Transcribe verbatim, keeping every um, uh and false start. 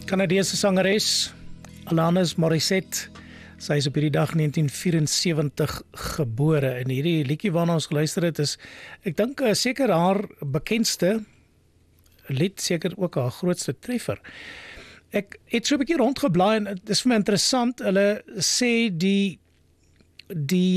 Canadese sangeres, Alanis Morissette. Sy is op hierdie dag negentien vierensewentig gebore. En hierdie liedjie waarna ons geluister het is, ek dink uh, seker haar bekendste lied, seker ook haar grootste treffer. Ek het so 'n bietjie rondgeblaai en dit is vir my interessant. Hulle sê die die